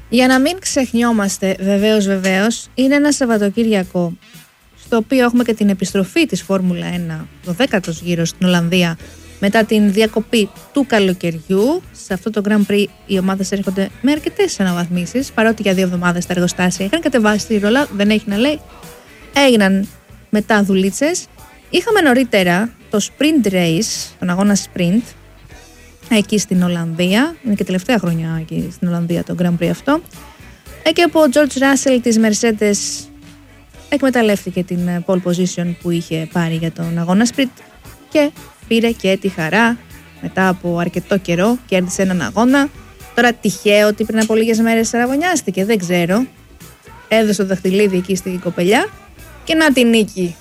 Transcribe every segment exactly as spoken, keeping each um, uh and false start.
Για να μην ξεχνιόμαστε, βεβαίως βεβαίως, είναι ένα Σαββατοκύριακο στο οποίο έχουμε και την επιστροφή της Φόρμουλα ένα, το δέκατος γύρο στην Ολλανδία, μετά την διακοπή του καλοκαιριού. Σε αυτό το Grand Prix οι ομάδες έρχονται με αρκετές αναβαθμίσεις, παρότι για δύο εβδομάδες τα εργοστάσια είχαν κατεβάσει τη ρολά, δεν έχει να λέει. Έγιναν μετά δουλίτσες. Είχαμε νωρίτερα το Sprint Race, τον αγώνα Sprint, εκεί στην Ολλανδία. Είναι και τελευταία χρονιά εκεί στην Ολλανδία το Grand Prix αυτό. Εκεί όπου ο George Russell της Mercedes εκμεταλλεύτηκε την pole position που είχε πάρει για τον αγώνα Sprint και πήρε και τη χαρά μετά από αρκετό καιρό, κέρδισε έναν αγώνα. Τώρα τυχαίο ότι πριν από λίγες μέρες αραβωνιάστηκε, δεν ξέρω. Έδωσε το δαχτυλίδι εκεί στην κοπελιά και να τη νίκη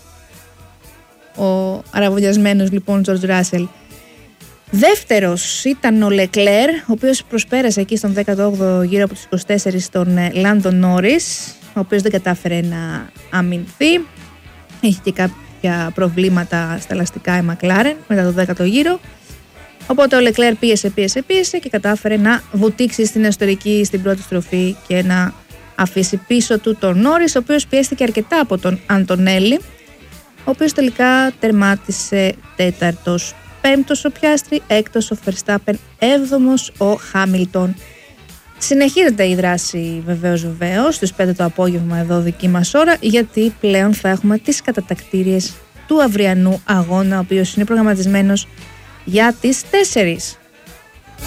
ο αραβωνιασμένος λοιπόν George Russell. Δεύτερος ήταν ο Leclerc, ο οποίος προσπέρασε εκεί στον δέκατο όγδοο γύρο από τους είκοσι τέσσερις τον Lando Norris, ο οποίος δεν κατάφερε να αμυνθεί. Είχε και κάποια προβλήματα στα ελαστικά η McLaren μετά το δέκατο γύρο. Οπότε ο Leclerc πίεσε, πίεσε, πίεσε και κατάφερε να βουτήξει στην εσωτερική στην πρώτη στροφή και να αφήσει πίσω του τον Norris, ο οποίος πιέστηκε αρκετά από τον Αντωνέλη, ο οποίος τελικά τερμάτισε τέταρτος. Πέμπτος ο Πιάστρη, έκτος ο Verstappen, έβδομος ο Χάμιλτον. Συνεχίζεται η δράση βεβαίως βεβαίως στις πέντε το απόγευμα εδώ δική μας ώρα, γιατί πλέον θα έχουμε τις κατατακτήριες του αυριανού αγώνα, ο οποίος είναι προγραμματισμένος για τις τέσσερις.